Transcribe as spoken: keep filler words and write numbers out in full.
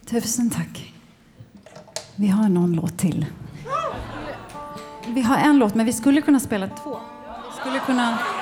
Tusen tack. Vi har någon låt till. Vi har en låt, men vi skulle kunna spela två. Vi skulle kunna...